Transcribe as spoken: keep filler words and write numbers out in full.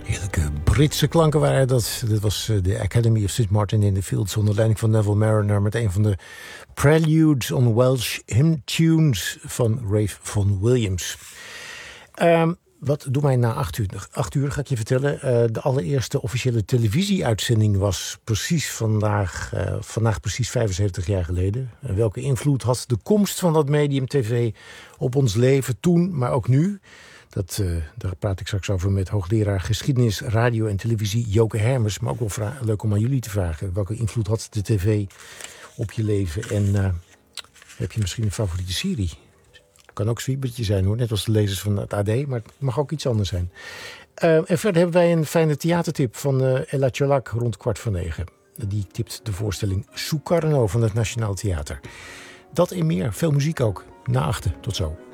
Heerlijke Britse klanken waren dat. Dit was de Academy of Saint Martin in the Fields onder leiding van Neville Mariner met een van de Preludes on Welsh Hymn Tunes van Ralph Vaughan Williams. Um, wat doen wij na acht uur? Acht uur ga ik je vertellen. Uh, de allereerste officiële televisieuitzending was precies vandaag, uh, vandaag precies vijfenzeventig jaar geleden. Uh, welke invloed had de komst van dat medium tv op ons leven toen, maar ook nu? Dat, uh, daar praat ik straks over met hoogleraar geschiedenis, radio en televisie Joke Hermers. Maar ook wel vra- leuk om aan jullie te vragen. Welke invloed had de tv op je leven? En uh, heb je misschien een favoriete serie? Kan ook Zwiebertje zijn hoor, net als de lezers van het A D. Maar het mag ook iets anders zijn. Uh, en verder hebben wij een fijne theatertip van uh, Ella Tjalak rond kwart voor negen. Die tipt de voorstelling Sukarno van het Nationaal Theater. Dat en meer, veel muziek ook. Na achten, tot zo.